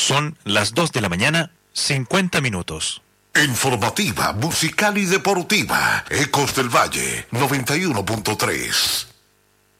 Son las 2 de la mañana, 50 minutos. Informativa, musical y deportiva. Ecos del Valle, 91.3.